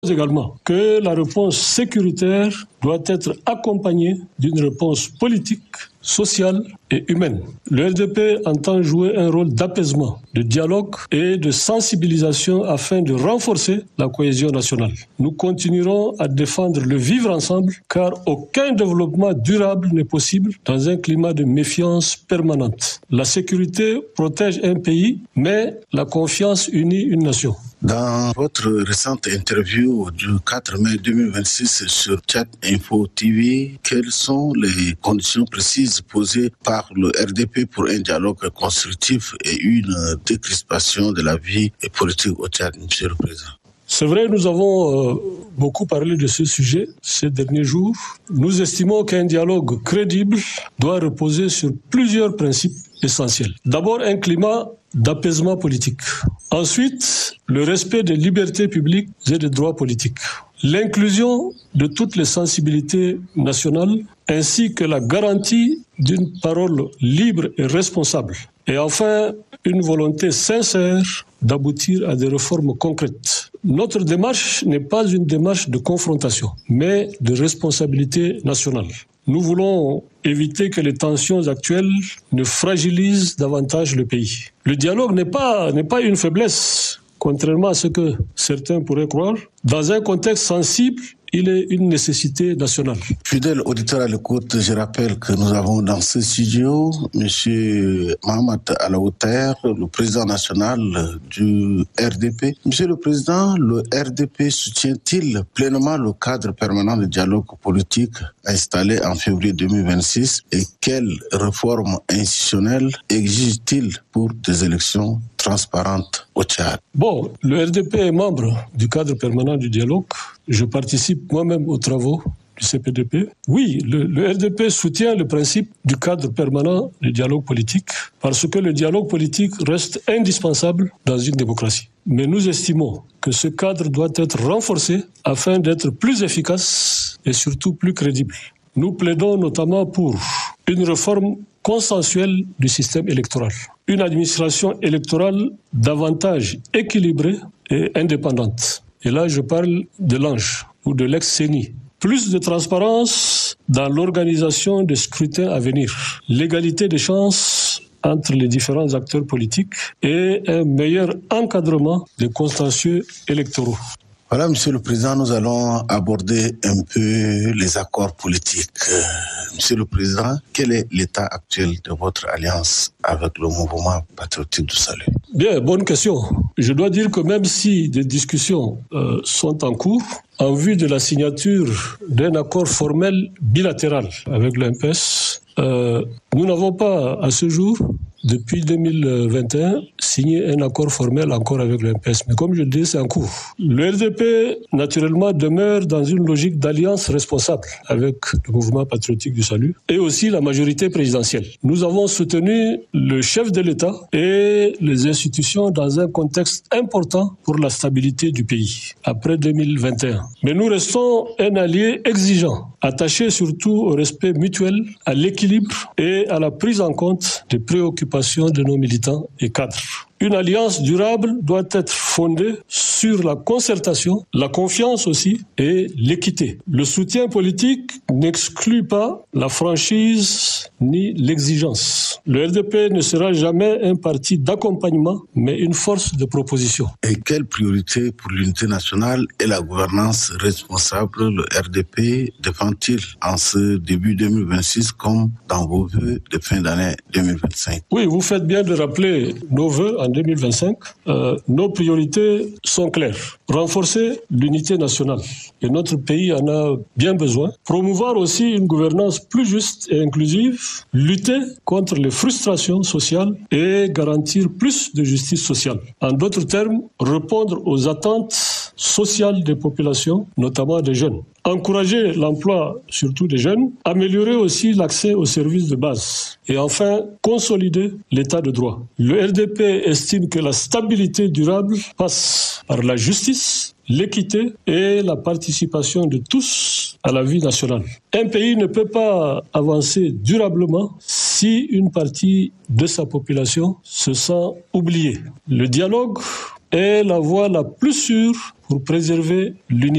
également que la réponse sécuritaire doit être accompagnée d'une réponse politique, sociale et humaine. Le RDP entend jouer un rôle d'apaisement, de dialogue et de sensibilisation afin de renforcer la cohésion nationale. Nous continuerons à défendre le vivre ensemble car aucun développement durable n'est possible dans un climat de méfiance permanente. La sécurité protège un pays, mais la confiance unit une nation. Dans votre récente interview du 4 mai 2026 sur Chat Info TV, quelles sont les conditions précises posées par le RDP pour un dialogue constructif et une décrispation de la vie politique au Tchad, Monsieur le Président? C'est vrai, nous avons beaucoup parlé de ce sujet ces derniers jours. Nous estimons qu'un dialogue crédible doit reposer sur plusieurs principes essentiels. D'abord, un climat d'apaisement politique. Ensuite, le respect des libertés publiques et des droits politiques. L'inclusion de toutes les sensibilités nationales ainsi que la garantie d'une parole libre et responsable. Et enfin, une volonté sincère d'aboutir à des réformes concrètes. Notre démarche n'est pas une démarche de confrontation, mais de responsabilité nationale. Nous voulons éviter que les tensions actuelles ne fragilisent davantage le pays. Le dialogue n'est pas une faiblesse, contrairement à ce que certains pourraient croire. Dans un contexte sensible, il est une nécessité nationale. Fidèle auditeur à l'écoute, je rappelle que nous avons dans ce studio M. Mohamed Alaouter, le président national du RDP. Monsieur le Président, le RDP soutient-il pleinement le cadre permanent de dialogue politique installé en février 2026 et quelles réformes institutionnelles exige-t-il pour des élections transparentes au Tchad? Bon, le RDP est membre du cadre permanent du dialogue. Je participe moi-même aux travaux du CPDP. Oui, le RDP soutient le principe du cadre permanent du dialogue politique parce que le dialogue politique reste indispensable dans une démocratie. Mais nous estimons que ce cadre doit être renforcé afin d'être plus efficace et surtout plus crédible. Nous plaidons notamment pour une réforme consensuelle du système électoral, une administration électorale davantage équilibrée et indépendante. Et là, je parle de l'ANGE ou de l'ex-CENI. Plus de transparence dans l'organisation des scrutins à venir, l'égalité des chances entre les différents acteurs politiques et un meilleur encadrement des contentieux électoraux. Voilà, Monsieur le Président, nous allons aborder un peu les accords politiques. Monsieur le Président, quel est l'état actuel de votre alliance avec le mouvement patriotique du salut? Bien, bonne question. Je dois dire que même si des discussions sont en cours, en vue de la signature d'un accord formel bilatéral avec l'MPS, nous n'avons pas à ce jour, depuis 2021, signé un accord formel encore avec le MPS. Mais comme je le dis, c'est en cours. Le RDP, naturellement, demeure dans une logique d'alliance responsable avec le mouvement patriotique du salut et aussi la majorité présidentielle. Nous avons soutenu le chef de l'État et les institutions dans un contexte important pour la stabilité du pays après 2021. Mais nous restons un allié exigeant, attaché surtout au respect mutuel, à l'équilibre et à la prise en compte des préoccupations de nos militants et cadres. Une alliance durable doit être fondée sur la concertation, la confiance aussi et l'équité. Le soutien politique n'exclut pas la franchise ni l'exigence. Le RDP ne sera jamais un parti d'accompagnement, mais une force de proposition. Et quelle priorité pour l'unité nationale et la gouvernance responsable le RDP défend-il en ce début 2026 comme dans vos vœux de fin d'année 2025? Oui, vous faites bien de rappeler nos vœux en 2025. Nos priorités sont claires. Renforcer l'unité nationale. Et notre pays en a bien besoin. Promouvoir aussi une gouvernance plus juste et inclusive. Lutter contre les frustrations sociales et garantir plus de justice sociale. En d'autres termes, répondre aux attentes sociales des populations, notamment des jeunes. Encourager l'emploi, surtout des jeunes. Améliorer aussi l'accès aux services de base. Et enfin, consolider l'état de droit. Le RDP estime que la stabilité durable passe par la justice, l'équité et la participation de tous à la vie nationale. Un pays ne peut pas avancer durablement si une partie de sa population se sent oubliée. Le dialogue est la voie la plus sûre pour préserver l'unité